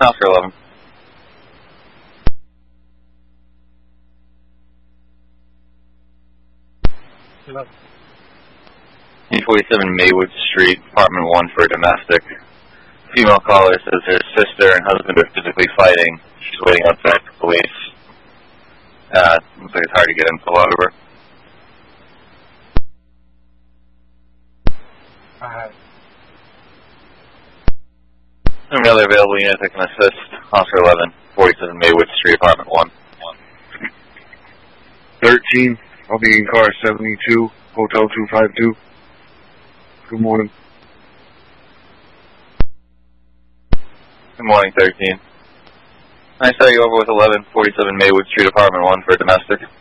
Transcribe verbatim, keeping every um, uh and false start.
Officer eleven. Hello. E forty-seven Maywood Street, apartment one for domestic. Female caller says her sister and husband are physically fighting. She's waiting outside for police. Uh, looks like it's hard to get info out of her. Alright. Any other available units that can assist? Officer eleven, forty-seven Maywood Street, apartment one. thirteen, I'll be in car seventy-two, Hotel two five two. Good morning. Good morning, thirteen. Can I start you over with eleven forty-seven Maywood Street, apartment one for domestic?